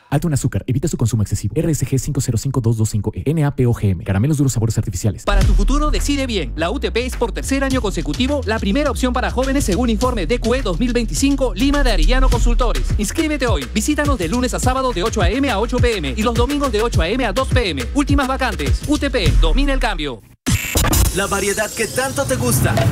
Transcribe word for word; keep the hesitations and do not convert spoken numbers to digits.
Alto en azúcar, evita su consumo excesivo. R S G cinco cero cinco dos dos cinco E, N A P O G M, caramelos duros sabores artificiales. Para tu futuro decide bien. La U T P es por tercer año consecutivo la primera opción para jóvenes según informe D Q E dos mil veinticinco Lima de Arellano Consultores. Inscríbete hoy. Visítanos de lunes a sábado de ocho a eme a ocho pe eme y los domingos de ocho a eme a dos pe eme. Últimas vacantes. U T P, domina el cambio. La variedad que tanto te gusta.